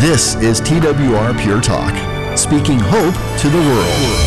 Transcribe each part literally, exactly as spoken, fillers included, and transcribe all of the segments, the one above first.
This is T W R Pure Talk, speaking hope to the world.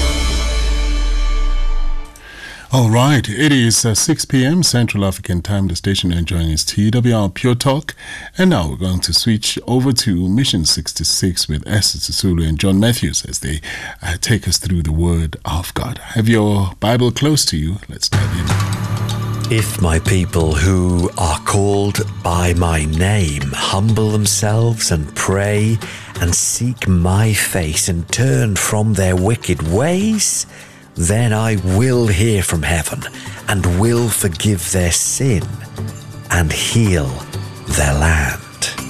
All right, it is uh, six p.m. Central African Time. The station you're enjoying is T W R Pure Talk. And now we're going to switch over to Mission sixty-six with Esther Sisulu and John Matthews as they uh, take us through the Word of God. Have your Bible close to you. Let's dive in. If my people who are called by my name humble themselves and pray and seek my face and turn from their wicked ways, then I will hear from heaven and will forgive their sin and heal their land.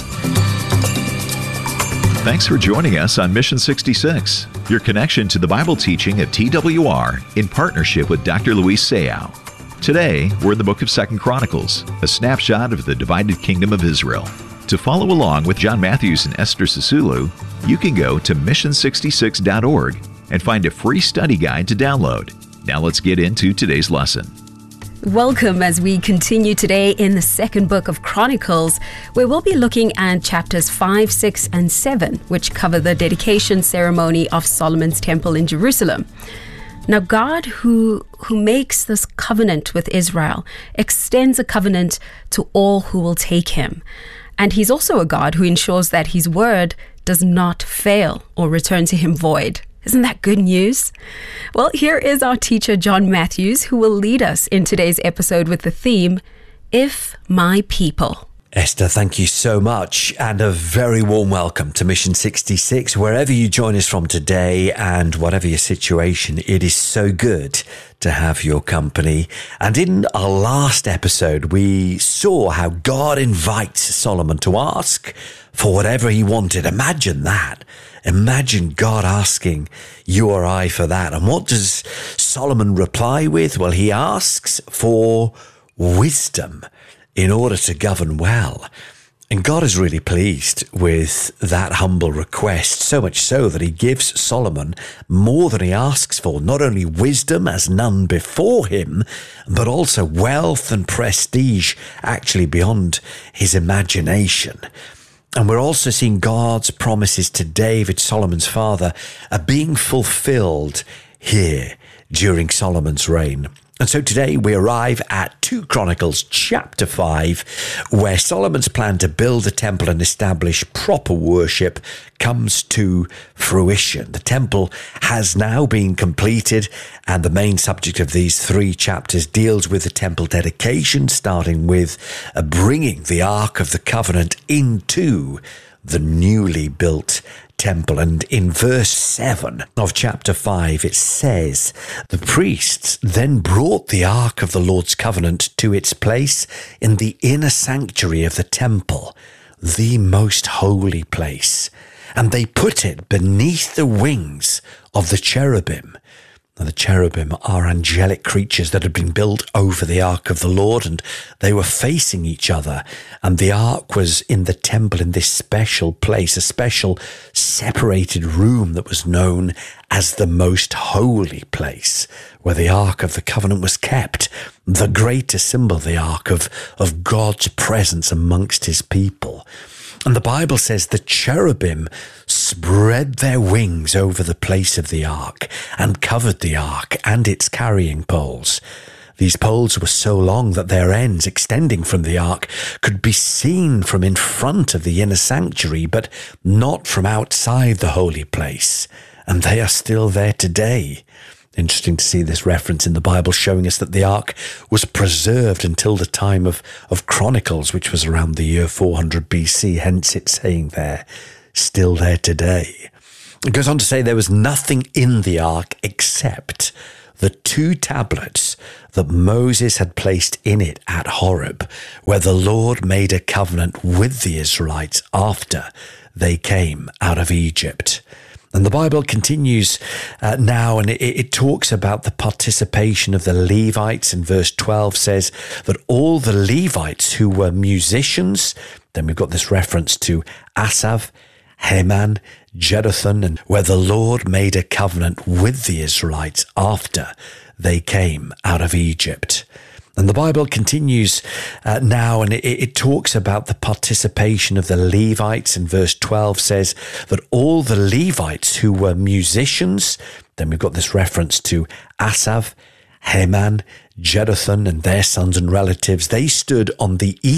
Thanks for joining us on Mission sixty-six, your connection to the Bible teaching of T W R in partnership with Doctor Luis Sayao. Today, we're in the book of Second Chronicles, a snapshot of the divided kingdom of Israel. To follow along with John Matthews and Esther Sisulu, you can go to mission sixty-six dot org and find a free study guide to download. Now let's get into today's lesson. Welcome as we continue today in the second book of Chronicles, where we'll be looking at chapters five, six, and seven, which cover the dedication ceremony of Solomon's temple in Jerusalem. Now, God, who, who makes this covenant with Israel, extends a covenant to all who will take him. And he's also a God who ensures that his word does not fail or return to him void. Isn't that good news? Well, here is our teacher, John Matthews, who will lead us in today's episode with the theme, If My People. Esther, thank you so much, and a very warm welcome to Mission sixty-six, wherever you join us from today and whatever your situation. It is so good to have your company. And in our last episode, we saw how God invites Solomon to ask for whatever he wanted. Imagine that. Imagine God asking you or I for that. And what does Solomon reply with? Well, he asks for wisdom in order to govern well. And God is really pleased with that humble request, so much so that he gives Solomon more than he asks for, not only wisdom as none before him, but also wealth and prestige actually beyond his imagination. And we're also seeing God's promises to David, Solomon's father, are being fulfilled here during Solomon's reign. And so today we arrive at Second Chronicles chapter five, where Solomon's plan to build a temple and establish proper worship comes to fruition. The temple has now been completed, and the main subject of these three chapters deals with the temple dedication, starting with uh, bringing the Ark of the Covenant into the newly built temple. And in verse seven of chapter five, it says, the priests then brought the Ark of the Lord's covenant to its place in the inner sanctuary of the temple, the most holy place, and they put it beneath the wings of the cherubim. Now, the cherubim are angelic creatures that had been built over the Ark of the Lord, and they were facing each other. And the Ark was in the temple in this special place, a special separated room that was known as the most holy place, where the Ark of the Covenant was kept, the greater symbol, the Ark of, of God's presence amongst his people. And the Bible says the cherubim spread their wings over the place of the ark and covered the ark and its carrying poles. These poles were so long that their ends, extending from the ark, could be seen from in front of the inner sanctuary, but not from outside the holy place. And they are still there today. Interesting to see this reference in the Bible showing us that the ark was preserved until the time of, of Chronicles, which was around the year four hundred B C, hence it's saying there, still there today. It goes on to say there was nothing in the ark except the two tablets that Moses had placed in it at Horeb, where the Lord made a covenant with the Israelites after they came out of Egypt. And the Bible continues uh, now, and it, it talks about the participation of the Levites. And verse twelve says that all the Levites who were musicians, then we've got this reference to Asaph, Heman, Jeduthun, and where the Lord made a covenant with the Israelites after they came out of Egypt. And the Bible continues uh, now, and it, it talks about the participation of the Levites. And verse twelve says that all the Levites who were musicians, then we've got this reference to Asaph, Heman, Jeduthun, and their sons and relatives, they stood on the east